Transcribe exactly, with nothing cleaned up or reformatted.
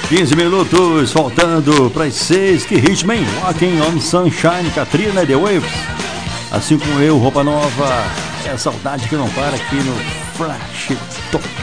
quinze minutos faltando para as seis. Que ritmo, hein? Walking on Sunshine, Katrina e The Waves. Assim como eu, roupa nova. É a saudade que não para aqui no Flash Total.